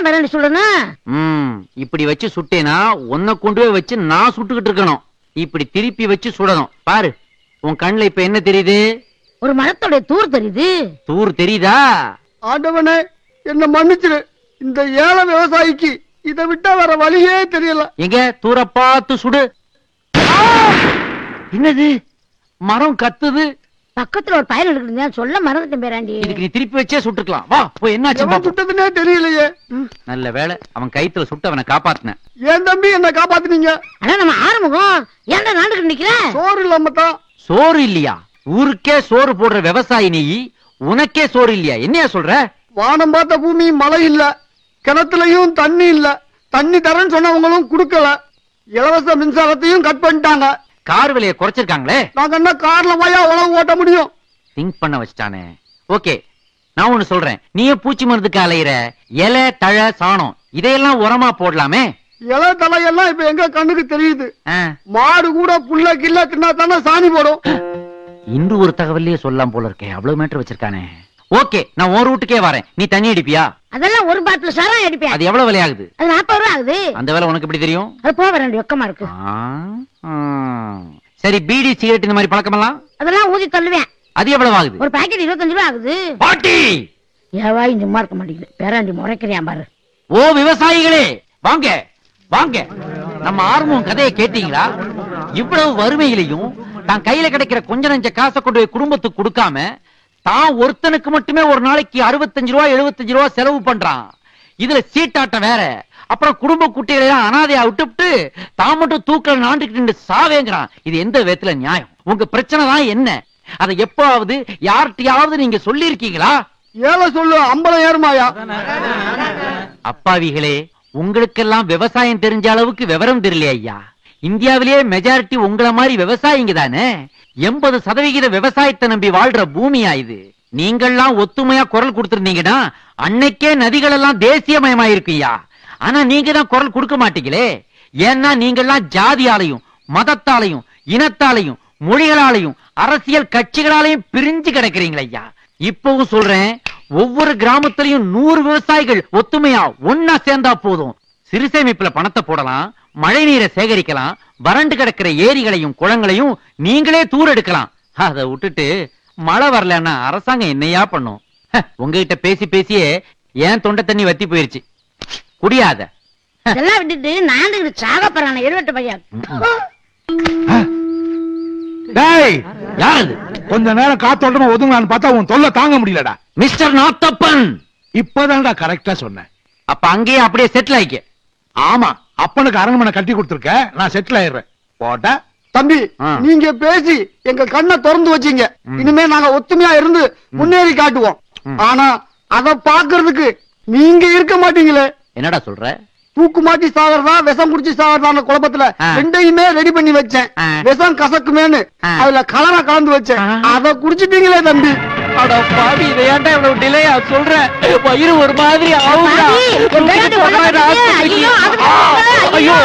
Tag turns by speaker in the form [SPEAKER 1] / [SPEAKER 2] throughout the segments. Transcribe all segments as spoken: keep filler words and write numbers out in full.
[SPEAKER 1] இப்படிதான் மிரண்டி சுடணும்.
[SPEAKER 2] ம் இப்படி வச்சு சுட்டேனா உன்னை கொண்டு போய் வச்சு நான் சுட்டுக்கிட்டு இருக்கணும். இப்படி திருப்பி வச்சு சுடணும். பாரு உன் கண்ணுல இப்ப என்ன தெரியுது?
[SPEAKER 1] ஒரு மரத்தோட தூர் தெரியுது.
[SPEAKER 2] தூர் தெரியுதா?
[SPEAKER 3] ஆண்டவனே என்ன மன்னிச்சிரு. இந்த ஏழை விவசாயிக்கு இதை விட்டா வேற வழியே தெரியல.
[SPEAKER 2] எங்க தூர பார்த்து சுடு. என்னது மரம் கத்துது?
[SPEAKER 1] பக்கத்துல ஒரு பயல் இருக்குதுங்க, சொல்ல மறந்துட்டேன் பேராண்டி.
[SPEAKER 2] இதுக்கு நீ திருப்பி வச்சே சுட்டுக்கலாம். வா போய் என்னாச்சு
[SPEAKER 3] எவன் சுட்டதுன்னே தெரியலையே.
[SPEAKER 2] நல்ல வேளை அவன் கைத்துல சுட்டு அவனை காப்பாத்தின.
[SPEAKER 3] ஏன் தம்பி என்ன காப்பாத்துனீங்க?
[SPEAKER 1] ஆனா நம்ம ஆறுமுகம் ஏன்டா நாண்டுகிட்டு நிக்கிற?
[SPEAKER 3] சோறு இல்லாம தான்.
[SPEAKER 2] சோறு இல்லையா? ஊருக்கே சோறு போடுற விவசாயி நீ, உனக்கே சோறு இல்லையா? என்னையா சொல்ற?
[SPEAKER 3] வானம் பார்த்த பூமி மழை இல்ல, கிணத்துலயும் தண்ணி இல்ல. தண்ணி தரேன்னு சொன்னவங்களும் குடுக்கல. இலவச மின்சாரத்தையும் கட் பண்ணிட்டாங்க.
[SPEAKER 2] கார் விலையை குறைச்சிருக்காங்களே.
[SPEAKER 3] நாங்க என்ன கார்ல போயா உழவு ஓட்ட முடியும்?
[SPEAKER 2] திங்க் பண்ண வச்சுட்டானே. ஓகே நான் ஒண்ணு சொல்றேன். நீயே பூச்சி மருந்துக்கு அலையிற இலை தழை சாணம் இதையெல்லாம் உரமா போடலாமே.
[SPEAKER 3] இலை தலையெல்லாம் இப்ப எங்க கண்ணுக்கு தெரியுது.
[SPEAKER 2] ஆ.
[SPEAKER 3] மாடு கூட புல்ல கில்ல தின்னா தானே சாணி போடும்.
[SPEAKER 2] இன்று ஒரு தகவலையே சொல்லலாம் போல இருக்கே. அவ்வளவு மீட்டர் வச்சிருக்கானே. ஓகே நான் ஒரு ரூட்டுக்கே வரேன். நீ தண்ணி அடிப்பியா?
[SPEAKER 1] அதெல்லாம் ஒரு பாட்டில் சாரம் அடிப்பேன்.
[SPEAKER 2] அது எவ்வளவு விலையாகுது?
[SPEAKER 1] அது நாற்பது ரூபா ஆகுது.
[SPEAKER 2] அந்த வேலை உனக்கு எப்படி தெரியும்?
[SPEAKER 1] அது போக வேண்டிய வெக்கமா இருக்கு.
[SPEAKER 2] ஆ, ஆ. சரி பீடி சிகரெட் இந்த மாதிரி பழக்கமெல்லாம்?
[SPEAKER 1] அதெல்லாம் ஊதி தள்ளுவேன்.
[SPEAKER 2] அது எவ்வளவு ஆகுது?
[SPEAKER 1] ஒரு பாக்கெட் இருபத்தஞ்சு ரூபா ஆகுது.
[SPEAKER 2] பாட்டி
[SPEAKER 1] ஏவாய் சும்மா இருக்க மாட்டேங்குது. பேராண்டி முறைக்கிறியா பாரு.
[SPEAKER 2] ஓ விவசாயிகளே வாங்க வாங்க. நம்ம ஆர்வம் கதையை கேட்டீங்களா? இவ்வளவு வறுமையிலையும் தான் கையில கிடைக்கிற கொஞ்ச நஞ்ச காசை கொண்டு போய் குடும்பத்துக்கு கொடுக்காம தான் ஒருத்தனுக்கு மட்டுமே ஒரு நாளைக்கு அறுபத்தஞ்சு ரூபா எழுபத்தஞ்சு ரூபா செலவு பண்றான். இதுல சீட்டாட்டம் வேற. அப்புறம் குடும்ப குட்டிகளை எல்லாம் அனாதையா விட்டுவிட்டு தான் மட்டும் தூக்கல நாண்டுகிட்டு சாவேங்கிறான். இது எந்த விதத்துல நியாயம்? உங்க பிரச்சனை தான் என்ன? அதை எப்பாவது யார்கிட்டயாவது நீங்க சொல்லி இருக்கீங்களா?
[SPEAKER 3] ஏழை சொல்லு அம்பலம் ஏறுமாயா.
[SPEAKER 2] அப்பாவிகளே உங்களுக்கெல்லாம் விவசாயம் தெரிஞ்ச அளவுக்கு விவரம் தெரியலையா ஐயா? இந்தியாவிலேயே மெஜாரிட்டி உங்கள மாதிரி விவசாயிங்க தானே. எண்பது சதவிகித விவசாயத்தை நம்பி வாழ்ற பூமியா இது. நீங்கள்லாம் ஒத்துமையா குரல் கொடுத்திருந்தீங்கன்னா அன்னைக்கே நதிகள் எல்லாம் தேசியமயமாயிருக்குயா. ஆனா நீங்க தான் குரல் கொடுக்க மாட்டீங்களே. ஏன்னா நீங்கள்லாம் ஜாதியாலையும் மதத்தாலையும் இனத்தாலையும் மொழிகளாலையும் அரசியல் கட்சிகளாலையும் பிரிஞ்சு கிடக்கிறீங்களா ஐயா. இப்பவும் சொல்றேன், ஒவ்வொரு கிராமத்திலையும் நூறு விவசாயிகள் ஒத்துமையா ஒன்னா சேர்ந்தா போதும். சிறுசேமிப்புல பணத்தை போடலாம், மழை நீரை சேகரிக்கலாம், வறண்டு கிடக்கிற ஏரிகளையும் குளங்களையும் நீங்களே தூர் எடுக்கலாம். அதை விட்டுட்டு மழை வரலன்னா அரசாங்கம் என்னையா பண்ணும்? உங்ககிட்ட பேசி பேசியே ஏன் தொண்டை தண்ணி வத்தி போயிருச்சு. குடியாத
[SPEAKER 1] இதெல்லாம் விட்டுட்டு நாண்டுகிட்டு சாக போறான இருவட்டு பையன்.
[SPEAKER 2] யாரது?
[SPEAKER 4] கொஞ்ச நேரம் காத்தோட்டமா ஒதுங்கலான்னு பார்த்தா உன் தொல்லை தாங்க முடியலடா.
[SPEAKER 2] மிஸ்டர் நாத்தப்பன்
[SPEAKER 4] இப்பதான்டா கரெக்டா சொன்னேன்.
[SPEAKER 2] அப்ப அங்கேயே அப்படியே செட்டில் ஆயிக்க.
[SPEAKER 4] ஆமா அப்பனுக்கு அரண்மனை கட்டி கொடுத்துருக்க, நான் செட்டில் ஆயிடுறேன். போட்டா
[SPEAKER 3] தம்பி நீங்க பேசி எங்க கண்ணை திறந்து வச்சீங்க. இனிமே நாங்க ஒத்துமையா இருந்து முன்னேறி காட்டுவோம். ஆனா அத பாக்குறதுக்கு நீங்க இருக்க மாட்டீங்களே.
[SPEAKER 2] என்னடா சொல்ற?
[SPEAKER 3] தூக்கு மாட்டி சாகிறதா விஷம் குடிச்சு சாகிறதா குழப்பத்துல ரெண்டையுமே ரெடி பண்ணி வச்சேன். விஷம் கசக்குமேன்னு அதுல கலரா கலந்து வச்சேன். அத குடிச்சிட்டீங்களே தம்பி.
[SPEAKER 2] அட பாவி, இதை ஏன்டா இவ்வளவு டிலேயா சொல்ற? வயிறு ஒரு மாதிரி ஆவுடா. ஐயோ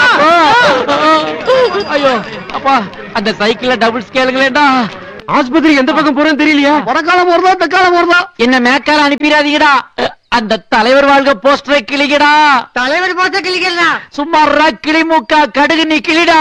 [SPEAKER 2] ஐயோ அப்பா, அந்த சைக்கிள்ல டபுள் ஸ்கேலுங்களேடா. ஆஸ்பத்திரி எந்த பக்கம் போறேன்னு தெரியலையா?
[SPEAKER 3] வடக்காலம் போறதா தெக்காலம் போறதா?
[SPEAKER 2] என்ன மேக்கால அனுப்பிடாதீங்கடா. அந்த தலைவர் வாழ்க போஸ்டரை கிளிக்கடா.
[SPEAKER 1] தலைவர் போட்ட கிளிக்கிறா
[SPEAKER 2] சும்மா கிளி மூக்கா கடுகு நீ கிளிடா.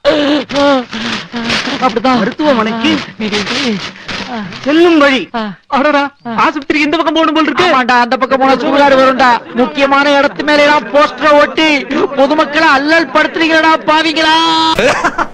[SPEAKER 2] அப்படிதான்
[SPEAKER 3] மருத்துவமனைக்கு செல்லும் வழி.
[SPEAKER 2] அடடா, ஆஸ்பத்திரிக்கு இந்த பக்கம் போகணும் போல் இருக்கு. ஆமாண்டா, அந்த பக்கம் போனா சூடாடு வரும்டா. முக்கியமான இடத்து மேல எல்லாம் போஸ்டரை ஒட்டி பொதுமக்களை அல்லல் படுத்துறீங்களா பாவிங்களா?